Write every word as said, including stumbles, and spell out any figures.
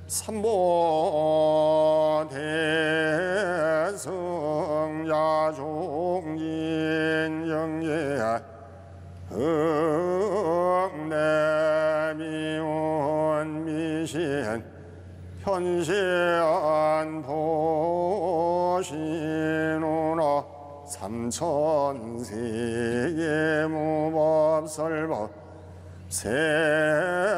삼보 대승 야종인 영예 응내미운 미신 현시안 보시누나 삼천세계 무법설법 세